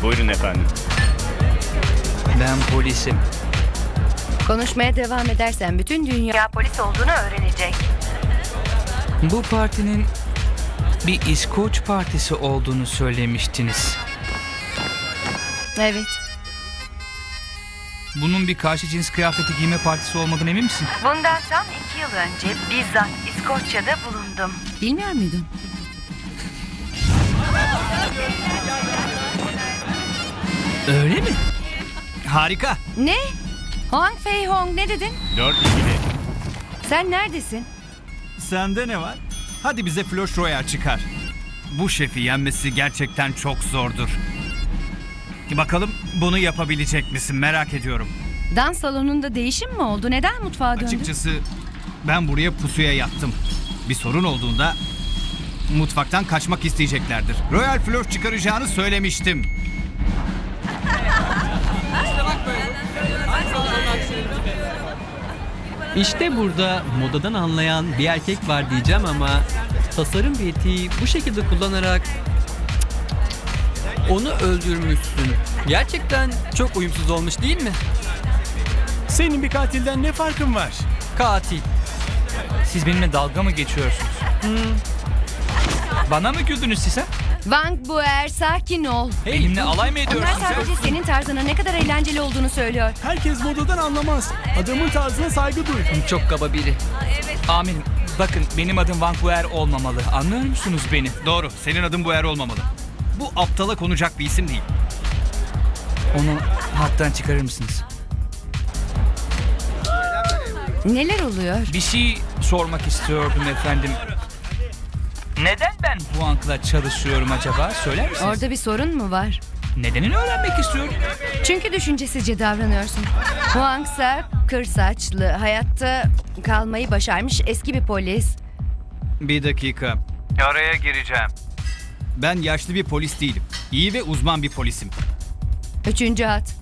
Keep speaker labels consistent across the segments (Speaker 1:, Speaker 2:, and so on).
Speaker 1: Buyurun efendim.
Speaker 2: Ben polisim.
Speaker 3: Konuşmaya devam edersen bütün dünya polis olduğunu öğrenecek.
Speaker 2: Bu partinin bir İskoç partisi olduğunu söylemiştiniz.
Speaker 3: Evet.
Speaker 2: Bunun bir karşı cins kıyafeti giyme partisi olmadığına emin misin?
Speaker 3: Bundan tam 2 yıl önce bizzat İskoçya'da bulundum. Bilmiyor muydun?
Speaker 2: Öyle mi? Harika.
Speaker 3: Ne? Hong Fei Hong ne dedin?
Speaker 1: 4 ilgili.
Speaker 3: Sen neredesin?
Speaker 4: Sende ne var? Hadi bize Flush Royale çıkar. Bu şefi yenmesi gerçekten çok zordur. Bakalım bunu yapabilecek misin, merak ediyorum.
Speaker 3: Dans salonunda değişim mi oldu? Neden mutfağa döndün?
Speaker 4: Açıkçası ben buraya pusuya yattım. Bir sorun olduğunda mutfaktan kaçmak isteyeceklerdir. Royal Flush çıkaracağını söylemiştim.
Speaker 5: İşte burada modadan anlayan bir erkek var diyeceğim ama tasarım bir etiği bu şekilde kullanarak onu öldürmüşsün. Gerçekten çok uyumsuz olmuş değil mi?
Speaker 6: Senin bir katilden ne farkın var?
Speaker 5: Katil.
Speaker 2: Siz benimle dalga mı geçiyorsunuz? Bana mı güldünüz siz ha?
Speaker 3: Wang Buer sakin ol.
Speaker 2: Benimle alay mı
Speaker 3: Onlar
Speaker 2: ediyorsunuz?
Speaker 3: sadece senin tarzına ne kadar eğlenceli olduğunu söylüyor.
Speaker 6: Herkes modadan anlamaz. Adamın tarzına saygı duy.
Speaker 2: Çok kaba biri. Amirim, bakın benim adım Vancouver olmamalı. Anlıyor musunuz beni?
Speaker 4: Doğru, senin adın bu er olmamalı. Bu aptala konacak bir isim değil.
Speaker 2: Onu hattan çıkarır mısınız?
Speaker 3: Neler oluyor?
Speaker 2: Bir şey sormak istiyordum efendim. Neden ben Huang'la çalışıyorum acaba? Söyler misiniz?
Speaker 3: Orada bir sorun mu var?
Speaker 2: Nedenini öğrenmek istiyorum.
Speaker 3: Çünkü düşüncesizce davranıyorsun. Huang ise kır saçlı, hayatta kalmayı başarmış eski bir polis.
Speaker 4: Bir dakika. Araya gireceğim. Ben yaşlı bir polis değilim. İyi ve uzman bir polisim.
Speaker 3: 3. hat.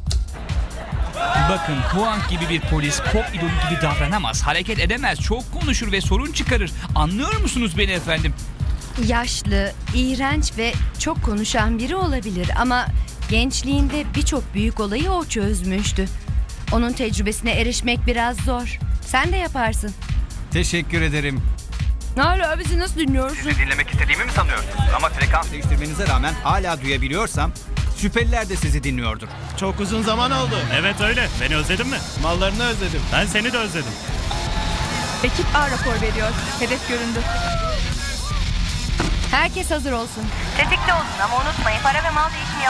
Speaker 2: Bakın Huang gibi bir polis pop idolü gibi davranamaz, hareket edemez, çok konuşur ve sorun çıkarır. Anlıyor musunuz beni efendim?
Speaker 3: Yaşlı, iğrenç ve çok konuşan biri olabilir ama gençliğinde birçok büyük olayı o çözmüştü. Onun tecrübesine erişmek biraz zor. Sen de yaparsın.
Speaker 4: Teşekkür ederim.
Speaker 3: Hala bizi nasıl dinliyorsun?
Speaker 4: Dinlemek istediğimi mi sanıyorsunuz? Ama frekans değiştirmenize rağmen hala duyabiliyorsam şüpheliler de sizi dinliyordur.
Speaker 6: Çok uzun zaman oldu.
Speaker 1: Evet öyle. Beni özledin mi?
Speaker 6: Mallarını özledim.
Speaker 1: Ben seni de özledim.
Speaker 3: Ekip A rapor veriyor. Hedef göründü. Herkes hazır olsun. Tetikte olun ama unutmayın para ve mal değişimi